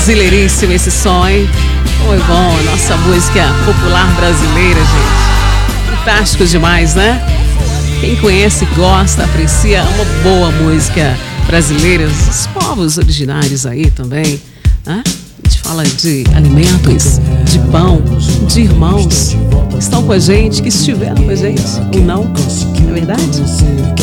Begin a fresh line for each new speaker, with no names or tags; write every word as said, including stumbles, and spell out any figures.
Brasileiríssimo esse som, hein? Foi bom, a nossa música popular brasileira, gente. Fantástico demais, né? Quem conhece, gosta, aprecia uma boa música brasileira. Os povos originários aí também, né? A gente fala de alimentos, de pão, de irmãos. Estão com a gente, que estiveram com a gente ou não, não é verdade?